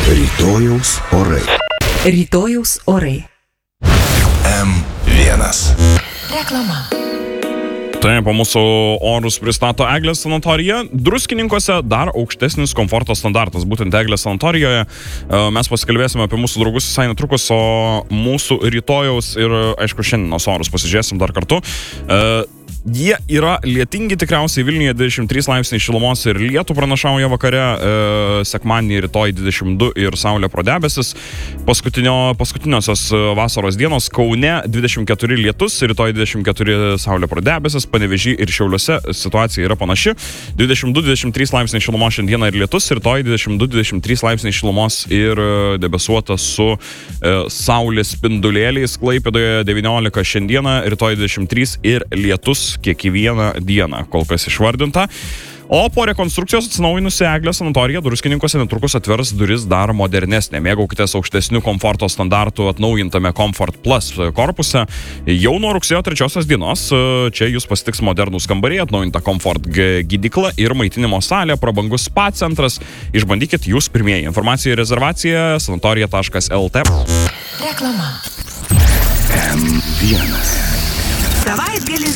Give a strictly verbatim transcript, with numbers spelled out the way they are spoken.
Rytojaus orai. Rytojaus orai. M vienas. Reklama. Taip, po mūsų orus pristato Eglės sanatorija. Druskininkuose dar aukštesnis komforto standartas. Būtent Eglės sanatorijoje mes pasikalbėsime apie mūsų draugus visai netrukus, o mūsų rytojaus ir, aišku, šiandienos orus pasižiūrėsim dar kartu. Jie yra lietingi tikriausiai Vilniuje dvidešimt trys laipsniai šilumos ir lietų pranašauja vakare, e, sekmadienį rytoj dvidešimt du ir saulė pro debesis. Paskutinio, paskutiniosios vasaros dienos Kaune dvidešimt keturi lietus, rytoj dvidešimt keturi saulė pro debesis, Panevėžy ir Šiauliuose situacija yra panaši. dvidešimt du dvidešimt trys laipsniai šilumos šiandieną ir lietus, rytoj dvidešimt du dvidešimt trys laipsniai šilumos ir debesuota su e, saulės spindulėliais. Klaipėdoje devyniolika šiandieną, rytoj dvidešimt trys ir lietus kiekvieną dieną, kol kas išvardinta. O po rekonstrukcijos atsinaujinusi Eglės sanatorija Druskininkuose netrukus atvers duris dar modernesnė. Mėgaukitės aukštesnių komforto standartų atnaujintame Comfort Plus korpuse. Jau nuo rugsėjo trečiosios dienos čia jūs pasitiks modernūs kambariai, atnaujinta Comfort gydykla ir maitinimo salė, prabangus spa centras. Išbandykit jūs pirmieji. Informacija ir rezervacija sanatorija taškas el tė. Reklama. M vienas. Savaitgalis